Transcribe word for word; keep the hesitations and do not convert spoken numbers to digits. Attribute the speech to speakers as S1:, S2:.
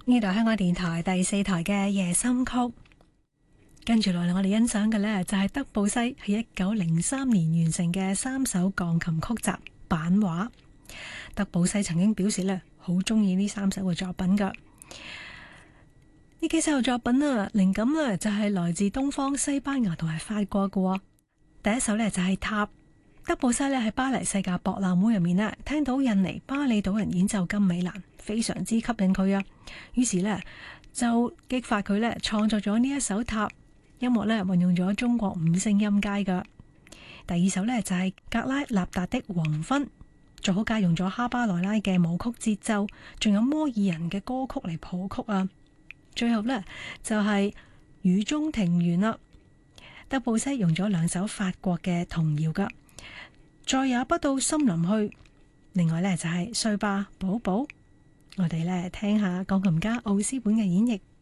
S1: 呢度香港電台第四台嘅夜心曲，跟住落嚟我哋欣賞嘅呢，就係德布西喺一九零三年完成嘅三首鋼琴曲集版畫。德布西曾經表示呢，好中意呢三首嘅作品噶。呢幾首作品啊，靈感呢就係來自東方、西班牙同埋法國嘅。第一首呢，就係塔。德布西呢喺巴黎世界博覽會入面呢，聽到印尼巴里島人演奏金美蘭，非常之吸引佢啊。於是呢，就激發佢呢創作咗呢一首塔。音樂呢運用咗中國五聲音階噶。第二首呢，就係格拉納達的黃昏，作曲家用咗哈巴內拉嘅舞曲節奏，仲有摩爾人嘅歌曲嚟譜曲啊。最後呢，就係雨中庭園啦。德布西用咗兩首法國嘅童謠噶。再也不到森林去。另外呢，就係睡吧寶寶。我哋呢聽下鋼琴家奧斯本嘅演繹。